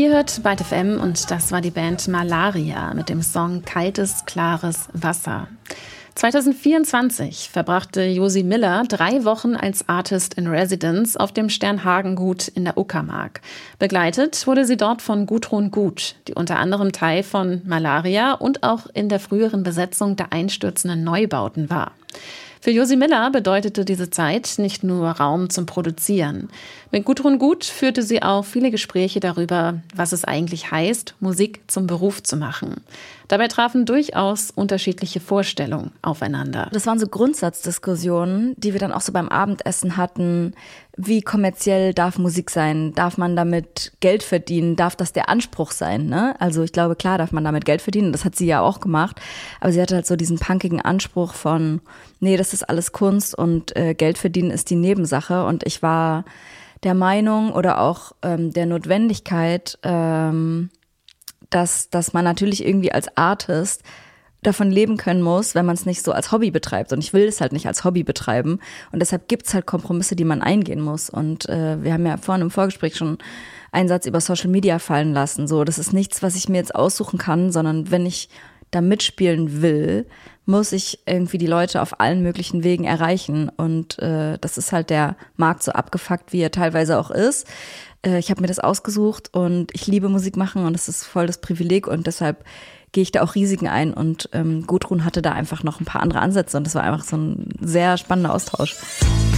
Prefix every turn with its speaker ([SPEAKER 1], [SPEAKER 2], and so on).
[SPEAKER 1] Ihr hört Byte FM und das war die Band Malaria mit dem Song Kaltes, klares Wasser. 2024 verbrachte Josi Miller 3 Wochen als Artist in Residence auf dem Sternhagen-Gut in der Uckermark. Begleitet wurde sie dort von Gudrun Gut, die unter anderem Teil von Malaria und auch in der früheren Besetzung der einstürzenden Neubauten war. Für Josi Miller bedeutete diese Zeit nicht nur Raum zum Produzieren. Mit Gudrun Gut führte sie auch viele Gespräche darüber, was es eigentlich heißt, Musik zum Beruf zu machen. Dabei trafen durchaus unterschiedliche Vorstellungen aufeinander.
[SPEAKER 2] Das waren so Grundsatzdiskussionen, die wir dann auch so beim Abendessen hatten. Wie kommerziell darf Musik sein? Darf man damit Geld verdienen? Darf das der Anspruch sein? Ne? Also ich glaube, klar darf man damit Geld verdienen. Das hat sie ja auch gemacht. Aber sie hatte halt so diesen punkigen Anspruch von, nee, das ist alles Kunst und Geld verdienen ist die Nebensache. Und ich war der Meinung oder auch der Notwendigkeit, dass man natürlich irgendwie als Artist davon leben können muss, wenn man es nicht so als Hobby betreibt. Und ich will es halt nicht als Hobby betreiben. Und deshalb gibt's halt Kompromisse, die man eingehen muss. Und wir haben ja vorhin im Vorgespräch schon einen Satz über Social Media fallen lassen. So, das ist nichts, was ich mir jetzt aussuchen kann, sondern wenn ich da mitspielen will, muss ich irgendwie die Leute auf allen möglichen Wegen erreichen. Und das ist halt der Markt so abgefuckt, wie er teilweise auch ist. Ich habe mir das ausgesucht und ich liebe Musik machen und das ist voll das Privileg und deshalb gehe ich da auch Risiken ein und Gudrun hatte da einfach noch ein paar andere Ansätze und das war einfach so ein sehr spannender Austausch.